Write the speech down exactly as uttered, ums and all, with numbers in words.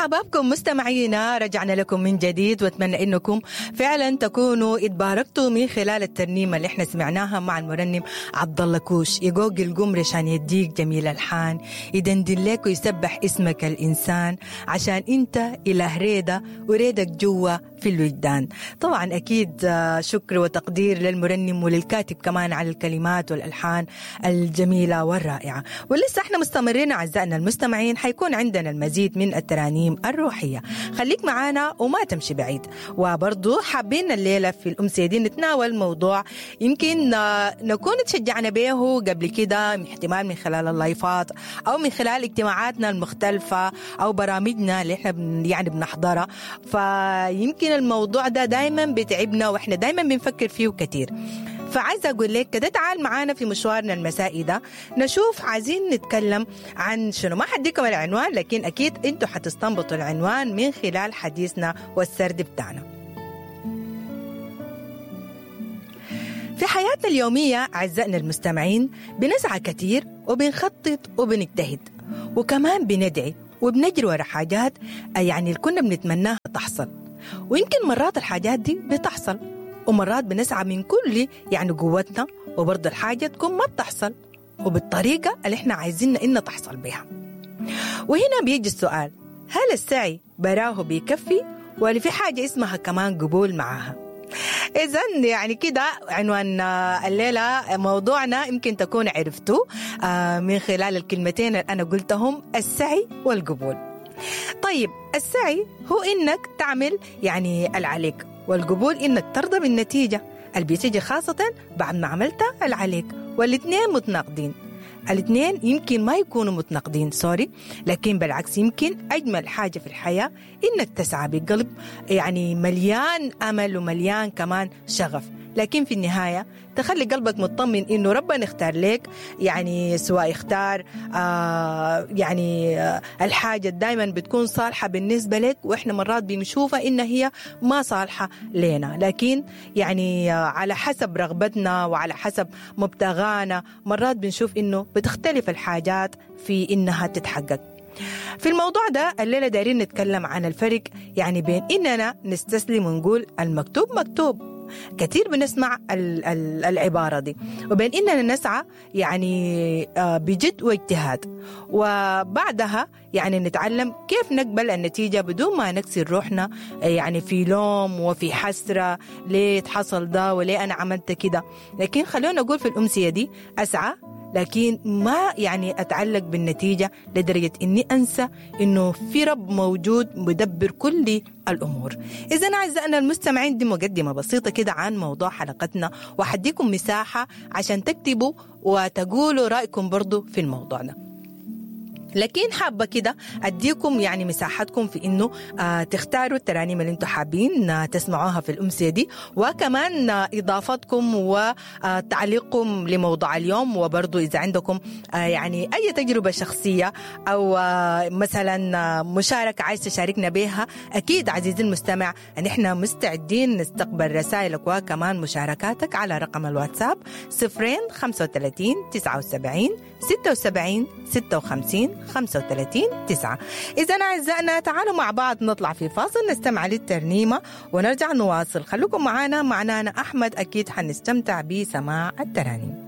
مرحبا بكم مستمعينا، رجعنا لكم من جديد واتمنى انكم فعلا تكونوا اتباركتوا من خلال الترنيمه اللي احنا سمعناها مع المرنم عبد الله كوش. يقوق القمر عشان يديك جميل الحان، يدندن لك ويسبح اسمك الانسان، عشان انت اله ريده وريدك جوا في الوجدان. طبعا اكيد شكر وتقدير للمرنم وللكاتب كمان على الكلمات والالحان الجميله والرائعه. ولسه احنا مستمرين اعزائنا المستمعين، حيكون عندنا المزيد من الترانيم الروحيه. خليك معانا وما تمشي بعيد. وبرضو حابين الليله في الامسيه دي نتناول موضوع يمكن نكون تشجعنا به قبل كده، احتمال من خلال اللايفات او من خلال اجتماعاتنا المختلفه او برامجنا اللي احنا يعني بنحضرها. فيمكن الموضوع ده دايما بيتعبنا واحنا دايما بنفكر فيه كتير. فعايزة أقول لك كده، تعال معانا في مشوارنا المسائي ده نشوف عايزين نتكلم عن شنو. ما حديكم العنوان، لكن أكيد أنتوا حتستنبطوا العنوان من خلال حديثنا والسرد بتاعنا. في حياتنا اليومية أعزائنا المستمعين بنسعى كتير وبنخطط وبنجتهد وكمان بندعي وبنجري ورا حاجات يعني كنا بنتمناها تحصل، ويمكن مرات الحاجات دي بتحصل ومرات بنسعى من كل يعني قوتنا وبرضه الحاجة تكون ما بتحصل وبالطريقة اللي احنا عايزين إنها تحصل بها. وهنا بيجي السؤال، هل السعي براه بيكفي ولا في حاجة اسمها كمان قبول معاها؟ إذن يعني كده عنوان الليلة موضوعنا يمكن تكون عرفتوا من خلال الكلمتين اللي أنا قلتهم، السعي والقبول. طيب السعي هو إنك تعمل يعني العليك، والقبول إنك ترضى بالنتيجة اللي بتيجي خاصة بعد ما عملت اللي عليك. والاثنين متناقضين، الاثنين يمكن ما يكونوا متناقضين سوري، لكن بالعكس يمكن أجمل حاجة في الحياة إنك تسعى بقلب يعني مليان أمل ومليان كمان شغف، لكن في النهاية تخلي قلبك مطمن إنه ربنا اختار لك، يعني سواء اختار آه يعني آه الحاجة دايما بتكون صالحة بالنسبة لك، وإحنا مرات بنشوفها إن هي ما صالحة لنا، لكن يعني آه على حسب رغبتنا وعلى حسب مبتغانا مرات بنشوف إنه بتختلف الحاجات في إنها تتحقق. في الموضوع ده الليلة دايرين نتكلم عن الفرق يعني بين إننا نستسلم ونقول المكتوب مكتوب، كثير بنسمع العبارة دي، وبين إننا نسعى يعني بجد واجتهاد، وبعدها يعني نتعلم كيف نقبل النتيجة بدون ما نكسر روحنا يعني في لوم وفي حسرة ليه تحصل ده وليه أنا عملت كده. لكن خلونا نقول في الأمسية دي أسعى لكن ما يعني أتعلق بالنتيجة لدرجة إني أنسى إنه في رب موجود مدبر كل الأمور. إذن أعزائنا المستمعين دي مقدمة بسيطة كده عن موضوع حلقتنا، وحديكم مساحة عشان تكتبوا وتقولوا رأيكم برضو في الموضوع ده. لكن حابة كده أديكم يعني مساحتكم في إنه آه تختاروا الترانيم اللي انتم حابين آه تسمعوها في الأمسية دي، وكمان آه إضافتكم وتعليقكم لموضوع اليوم، وبرضو إذا عندكم آه يعني أي تجربة شخصية أو آه مثلا آه مشاركة عايز تشاركنا بها، أكيد عزيزي المستمع أن إحنا مستعدين نستقبل رسائلك وكمان مشاركاتك على رقم الواتساب صفرين خمسة وثلاثين تسعة وسبعين ستة وسبعين ستة وخمسين خمسة وثلاثين تسعة. إذن أعزائنا تعالوا مع بعض نطلع في فاصل نستمع للترنيمة ونرجع نواصل. خلوكم معنا، معنا أنا أحمد، أكيد حنستمتع بسماع الترانيم.